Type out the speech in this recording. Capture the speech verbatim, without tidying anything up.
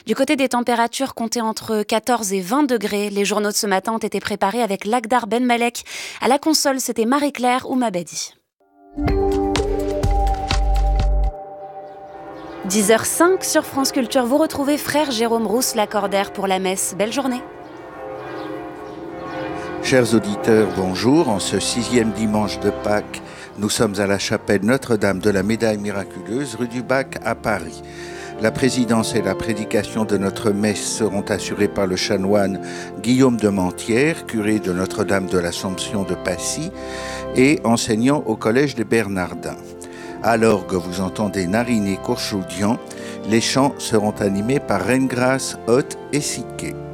Du côté des températures, comptées entre quatorze et vingt degrés. Les journaux de ce matin ont été préparés avec Lagdar Ben Malek. À la console, c'était Marie-Claire Oumabadi. dix heures cinq sur France Culture, vous retrouvez frère Jérôme Rousse-Lacordaire pour la messe. Belle journée. Chers auditeurs, bonjour. En ce sixième dimanche de Pâques, nous sommes à la chapelle Notre-Dame de la Médaille Miraculeuse, rue du Bac à Paris. La présidence et la prédication de notre messe seront assurées par le chanoine Guillaume de Mentières, curé de Notre-Dame de l'Assomption de Passy et enseignant au Collège des Bernardins. À l'orgue, vous entendez Nariné Courchoudian. Les chants seront animés par Reine-Grâce, Haute et Siquet.